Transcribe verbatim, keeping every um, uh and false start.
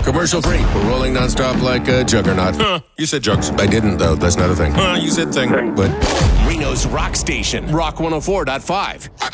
Commercial free. We're rolling nonstop like a juggernaut. Huh, you said jugs. I didn't, though. That's not a thing. Huh, you said thing. But Reno's rock station, Rock one oh four point five.